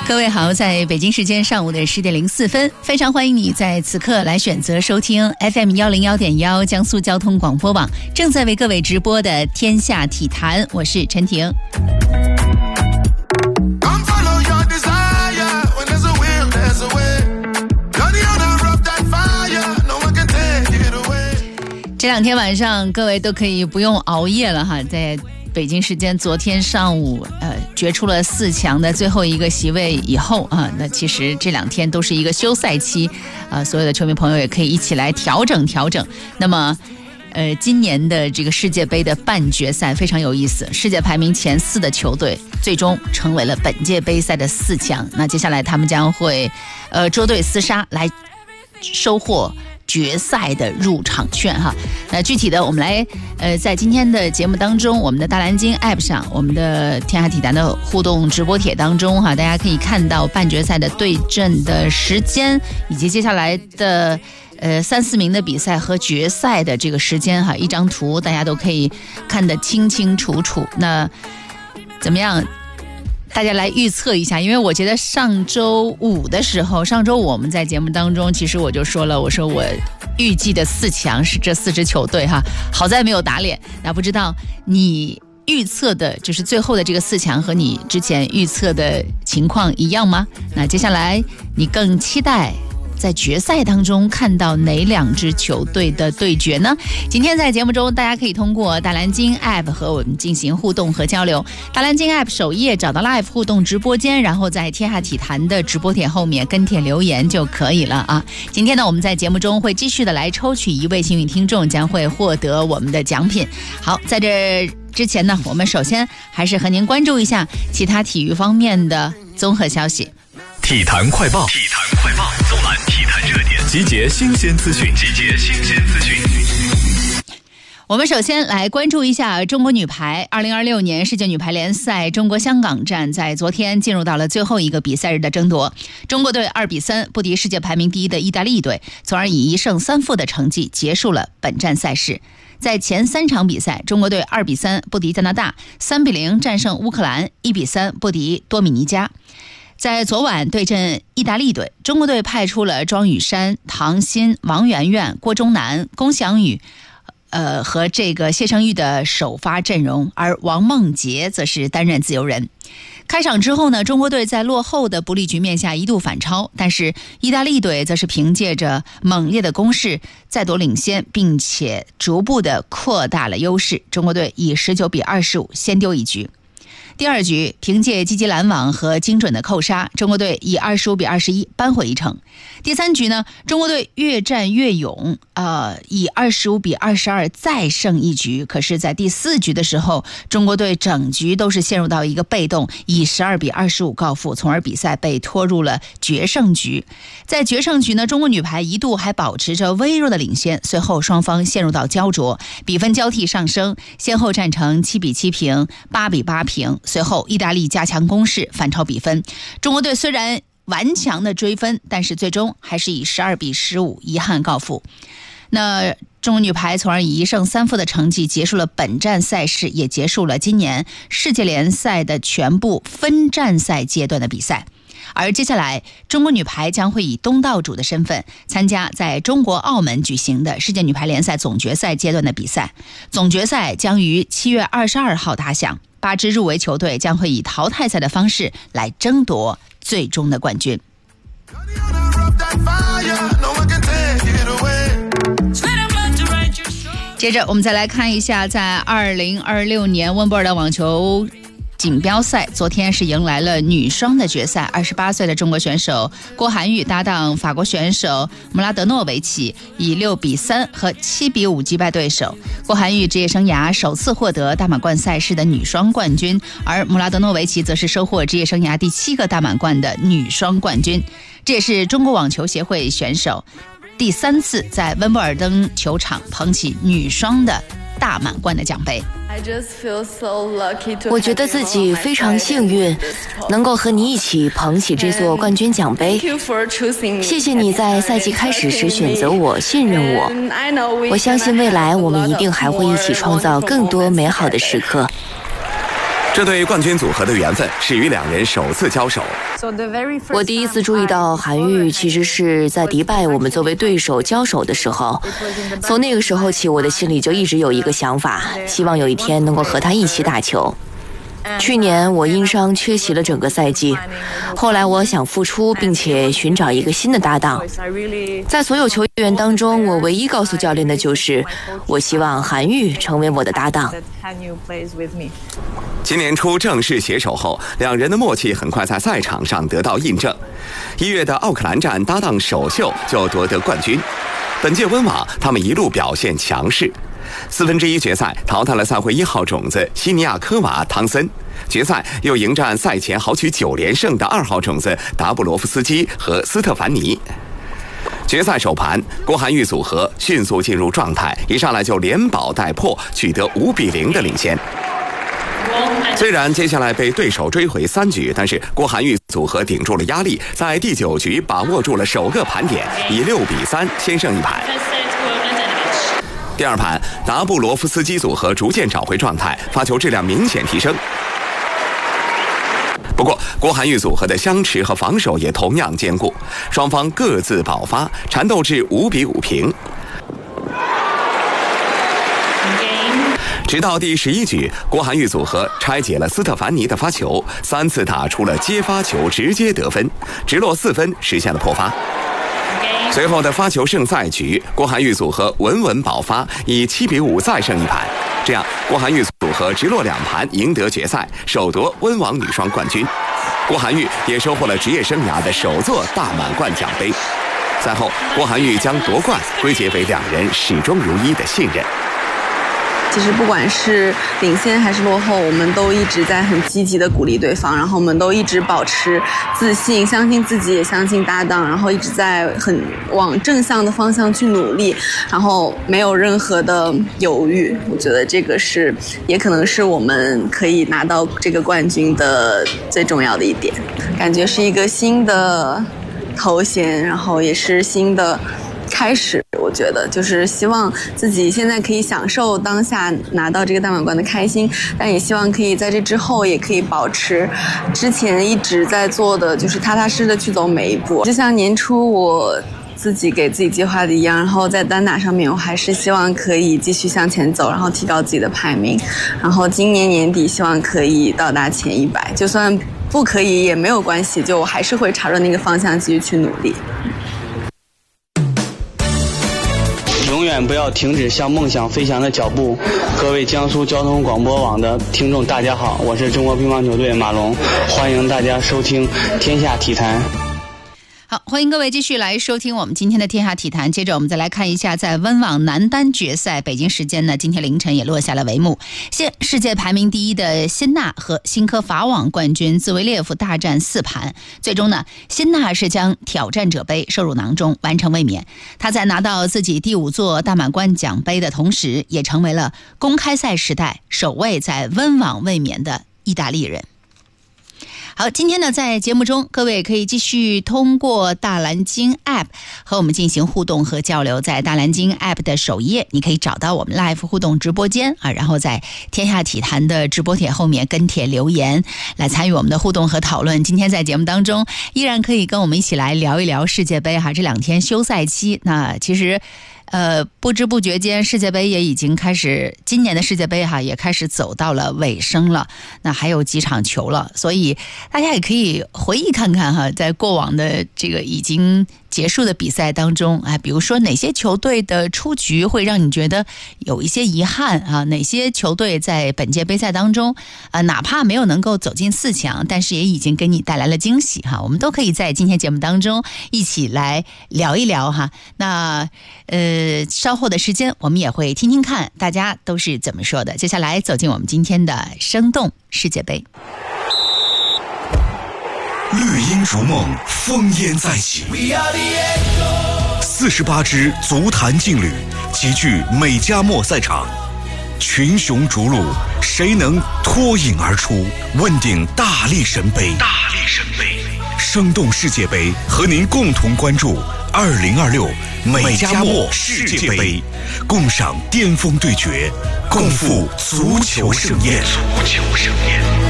各位好，在北京时间上午的10点04分，非常欢迎你在此刻来选择收听 FM101.1江苏交通广播网正在为各位直播的天下体坛，我是陈婷。这两天晚上各位都可以不用熬夜了哈，在北京时间昨天上午决出了4强的最后一个席位以后啊，那其实这2天都是一个休赛期啊，所有的球迷朋友也可以一起来调整。那么今年的这个世界杯的半决赛非常有意思，世界排名前4的球队最终成为了本届杯赛的4强。那接下来他们将会捉对厮杀来收获决赛的入场券哈。那具体的我们来在今天的节目当中，我们的大蓝鲸 App 上，我们的天下体坛的互动直播帖当中哈，大家可以看到半决赛的对阵的时间，以及接下来的3、4名的比赛和决赛的这个时间哈，一张图大家都可以看得清清楚楚。那怎么样？大家来预测一下，因为我觉得上周五的时候，上周五我们在节目当中，其实我就说了，我说我预计的4强是这4支球队哈，好在没有打脸。那不知道你预测的就是最后的这个4强和你之前预测的情况一样吗？那接下来你更期待在决赛当中看到哪2支球队的对决呢？今天在节目中，大家可以通过大蓝鲸 App 和我们进行互动和交流。大蓝鲸 App 首页找到 Live 互动直播间，然后在天下体坛的直播帖后面跟帖留言就可以了啊。今天呢，我们在节目中会继续的来抽取1位幸运听众，将会获得我们的奖品。好，在这之前呢，我们首先还是和您关注一下其他体育方面的综合消息。 体坛快报，纵览体坛热点，集结新鲜资讯。 我们首先来关注一下中国女排2026年世界女排联赛中国香港站在昨天进入到了最后一个比赛日的争夺。中国队2比3不敌世界排名第1的意大利队，从而以1胜3负的成绩结束了本站赛事。在前3场比赛，中国队2比3不敌加拿大，3比0战胜乌克兰，1比3不敌多米尼加。在昨晚对阵意大利队，中国队派出了庄雨珊、唐鑫、王媛媛、郭钟南、龚翔宇和这个谢胜玉的首发阵容，而王梦洁则是担任自由人。开场之后呢，中国队在落后的不利局面下一度反超，但是意大利队则是凭借着猛烈的攻势再夺领先，并且逐步的扩大了优势。中国队以19比25先丢一局。第2局凭借积极拦网和精准的扣杀，中国队以25比21扳回一城。第3局呢，中国队越战越勇，以25比22再胜一局。可是在第4局的时候，中国队整局都是陷入到一个被动，以12比25告负，从而比赛被拖入了决胜局。在决胜局呢，中国女排一度还保持着微弱的领先，随后双方陷入到焦灼，比分交替上升，先后战成7比7平、8比8平。随后意大利加强攻势反超比分，中国队虽然顽强的追分，但是最终还是以12比15遗憾告负。那中国女排从而以1胜3负的成绩结束了本站赛事，也结束了今年世界联赛的全部分站赛阶段的比赛。而接下来，中国女排将会以东道主的身份参加在中国澳门举行的世界女排联赛总决赛阶段的比赛。总决赛将于7月22号打响，8支入围球队将会以淘汰赛的方式来争夺最终的冠军。接着我们再来看一下，在2026年温布尔登网球锦标赛，昨天是迎来了女双的决赛。28岁的中国选手郭涵予搭档法国选手穆拉德诺维奇，以6比3和7比5击败对手。郭涵予职业生涯首次获得大满贯赛事的女双冠军，而穆拉德诺维奇则是收获职业生涯第7个大满贯的女双冠军。这也是中国网球协会选手第3次在温布尔登球场捧起女双的大满贯的奖杯。 我觉得自己非常幸运，能够和你一起捧起这座冠军奖杯。谢谢你在赛季开始时选择我，信任我。我相信未来我们一定还会一起创造更多美好的时刻。 这对冠军组合的缘分始于两人首次交手。 我第一次注意到韩愈其实是在迪拜我们作为对手交手的时候，从那个时候起，我的心里就一直有一个想法，希望有一天能够和他一起打球。去年我因伤缺席了整个赛季，后来我想复出并且寻找一个新的搭档。在所有球员当中，我唯一告诉教练的就是我希望韩愈成为我的搭档。 今年初正式携手后，两人的默契很快在赛场上得到印证。1月的奥克兰站搭档首秀就夺得冠军。本届温网他们一路表现强势，1/4决赛淘汰了赛会1号种子西尼亚科娃汤森，决赛又迎战赛前豪取9连胜的2号种子达布罗夫斯基和斯特凡尼。决赛首盘，郭韩愈组合迅速进入状态，一上来就连保带破，取得5-0的领先。虽然接下来被对手追回3局，但是郭韩愈组合顶住了压力，在第9局把握住了首个盘点，以6-3先胜一盘。第二盘，达布罗夫斯基组合逐渐找回状态，发球质量明显提升。不过，郭韩愈组合的相持和防守也同样坚固，双方各自爆发，缠斗至5-5平。直到第11局，郭韩愈组合拆解了斯特凡尼的发球，3次打出了接发球，直接得分，直落4分，实现了破发。随后的发球胜赛局，郭韩愈组合稳稳保发，以7-5再胜一盘。这样，郭韩愈组合直落2盘赢得决赛，首夺温网女双冠军。郭韩愈也收获了职业生涯的首座大满贯奖杯。赛后，郭韩愈将夺冠归结为两人始终如一的信任。 其实不管是领先还是落后，我们都一直在很积极的鼓励对方，然后我们都一直保持自信，相信自己也相信搭档，然后一直在很往正向的方向去努力，然后没有任何的犹豫。我觉得这个是也可能是我们可以拿到这个冠军的最重要的一点，感觉是一个新的头衔，然后也是新的开始。我觉得就是希望自己现在可以享受当下拿到这个大满贯的开心，但也希望可以在这之后也可以保持之前一直在做的，就是踏踏实实的去走每一步。就像年初我自己给自己计划的一样，然后在单打上面我还是希望可以继续向前走，然后提高自己的排名，然后今年年底希望可以到达前100，就算不可以也没有关系，就我还是会朝着那个方向继续去努力。 永远不要停止向梦想飞翔的脚步。各位江苏交通广播网的听众大家好，我是中国乒乓球队马龙，欢迎大家收听天下体坛。 好，欢迎各位继续来收听我们今天的天下体坛。接着我们再来看一下，在温网男单决赛，北京时间呢今天凌晨也落下了帷幕。现世界排名第1的辛纳和新科法网冠军兹维列夫大战4盘，最终呢辛纳是将挑战者杯收入囊中，完成卫冕。他在拿到自己第5座大满贯奖杯的同时，也成为了公开赛时代首位在温网卫冕的意大利人。好，今天呢，在节目中，各位可以继续通过大蓝鲸 App 和我们进行互动和交流。在大蓝鲸 App 的首页，你可以找到我们 Live 互动直播间啊，然后在天下体坛的直播帖后面跟帖留言，来参与我们的互动和讨论。今天在节目当中，依然可以跟我们一起来聊一聊世界杯哈，这2天休赛期，那其实不知不觉间世界杯也已经开始，今年的世界杯哈也开始走到了尾声了，那还有几场球了，所以大家也可以回忆看看哈，在过往的这个已经结束的比赛当中，比如说哪些球队的出局会让你觉得有一些遗憾啊？哪些球队在本届杯赛当中哪怕没有能够走进4强，但是也已经给你带来了惊喜哈。我们都可以在今天节目当中一起来聊一聊哈。那稍后的时间我们也会听听看大家都是怎么说的。接下来走进我们今天的生动世界杯。 绿茵逐梦，烽烟再起。48支足坛劲旅齐聚美加墨赛场，群雄逐鹿，谁能脱颖而出？问鼎大力神杯。生动世界杯和您共同关注2026美加墨世界杯，共赏巅峰对决，共赴足球盛宴。